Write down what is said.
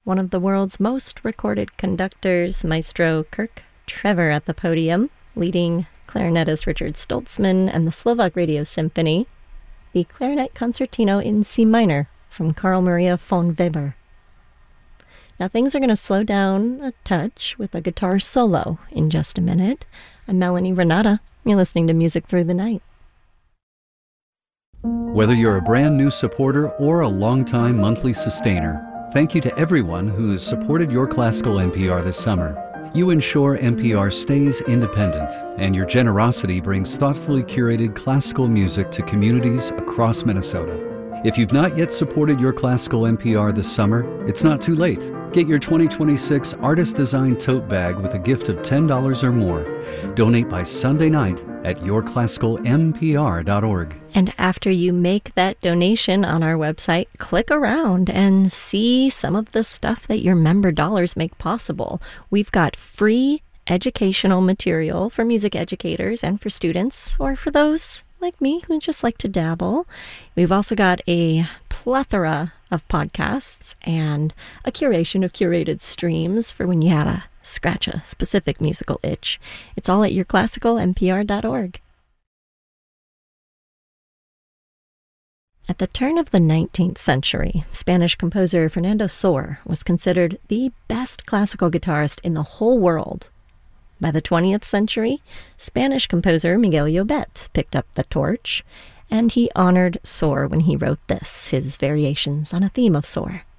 One of the world's most recorded conductors, Maestro Kirk Trevor at the podium, leading clarinetist Richard Stoltzman and the Slovak Radio Symphony, the Clarinet Concertino in C minor from Carl Maria von Weber. Now things are going to slow down a touch with a guitar solo in just a minute. I'm Melanie Renata. You're listening to Music Through the Night. Whether you're a brand new supporter or a longtime monthly sustainer, thank you to everyone who has supported your classical NPR this summer. You ensure NPR stays independent, and your generosity brings thoughtfully curated classical music to communities across Minnesota. If you've not yet supported your classical NPR this summer, it's not too late. Get your 2026 artist-designed tote bag with a gift of $10 or more. Donate by Sunday night at yourclassicalnpr.org. And after you make that donation on our website, click around and see some of the stuff that your member dollars make possible. We've got free educational material for music educators and for students, or for those like me who just like to dabble. We've also got a plethora of podcasts and a curation of curated streams for when you had to scratch a specific musical itch. It's all at yourclassicalnpr.org. At the turn of the 19th century, Spanish composer Fernando Sor was considered the best classical guitarist in the whole world. By the 20th century, Spanish composer Miguel Llobet picked up the torch, and he honored Sor when he wrote this, his variations on a theme of Sor.